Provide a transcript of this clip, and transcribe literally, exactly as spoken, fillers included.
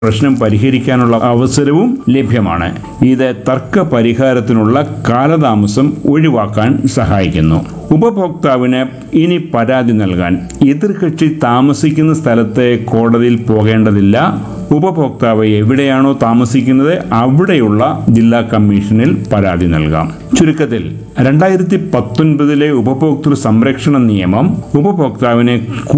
പ്രശ്നം പരിഹരിക്കാനുള്ള അവസരവും ലഭ്യമാണ്. ഇത് തർക്ക പരിഹാരത്തിനുള്ള കാലതാമസം ഒഴിവാക്കാൻ സഹായിക്കുന്നു. ഉപഭോക്താവിന് ഇനി പരാതി നൽകാൻ എതിർകക്ഷി താമസിക്കുന്ന സ്ഥലത്തെ കോടതിയിൽ പോകേണ്ടതില്ല. ഉപഭോക്താവ് എവിടെയാണോ താമസിക്കുന്നത് അവിടെയുള്ള ജില്ലാ കമ്മീഷനിൽ പരാതി നൽകാം. ചുരുക്കത്തിൽ രണ്ടായിരത്തി പത്തൊൻപതിലെ ഉപഭോക്തൃ സംരക്ഷണ നിയമം ഉപഭോക്താവിനെ